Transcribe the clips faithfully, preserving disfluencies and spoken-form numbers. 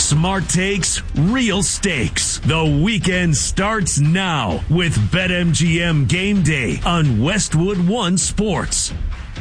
Smart takes, real stakes. The weekend starts now with BetMGM Game Day on Westwood One Sports.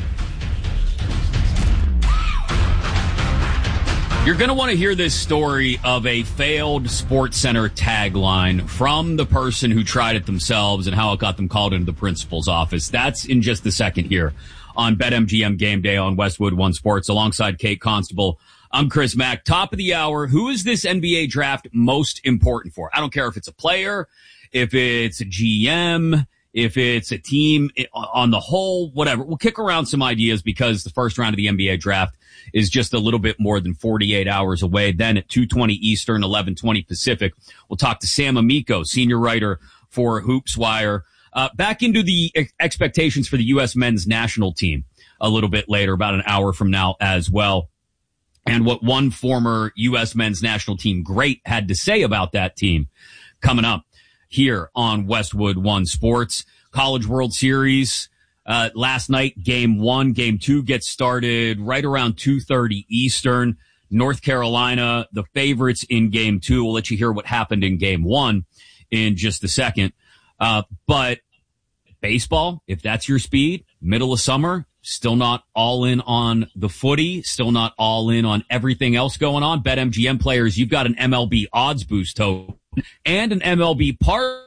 You're going to want to hear this story of a failed SportsCenter tagline from the person who tried it themselves and how it got them called into the principal's office. That's in just a second here on BetMGM Game Day on Westwood One Sports alongside Kate Constable. I'm Chris Mack. Top of the hour. Who is this N B A draft most important for? I don't care if it's a player, if it's a G M, if it's a team on the whole, whatever. We'll kick around some ideas because the first round of the N B A draft is just a little bit more than forty-eight hours away. Then at two twenty Eastern, eleven twenty Pacific, we'll talk to Sam Amico, senior writer for HoopsWire. Uh, back into the ex- expectations for the U S men's national team a little bit later, about an hour from now as well. And what one former U S men's national team great had to say about that team coming up here on Westwood One Sports. College World Series, uh, last night, game one, game two gets started right around two thirty Eastern. North Carolina, the favorites in game two. We'll let you hear what happened in game one in just a second. Uh, but baseball, if that's your speed, middle of summer, still not all in on the footy, still not all in on everything else going on. BetMGM players, you've got an M L B odds boost token and an M L B part.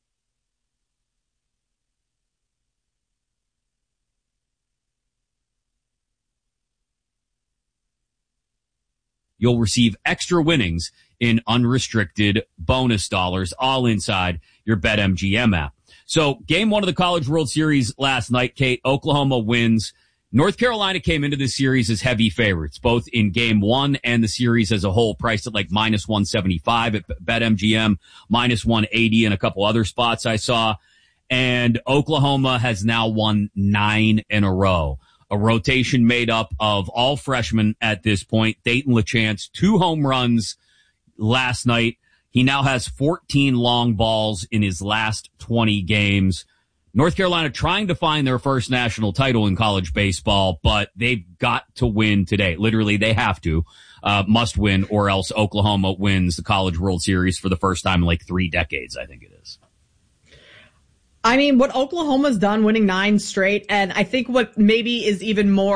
You'll receive extra winnings in unrestricted bonus dollars, all inside your BetMGM app. So game one of the College World Series last night, Kate, Oklahoma wins. North Carolina came into this series as heavy favorites, both in game one and the series as a whole, priced at like minus one seventy-five at BetMGM, minus one eighty in a couple other spots I saw. And Oklahoma has now won nine in a row. A rotation made up of all freshmen at this point. Dayton LeChance, two home runs last night. He now has fourteen long balls in his last twenty games. North Carolina trying to find their first national title in college baseball, but they've got to win today. Literally, they have to, uh, must win, or else Oklahoma wins the College World Series for the first time in like three decades, I think it is. I mean, what Oklahoma's done, winning nine straight, and I think what maybe is even more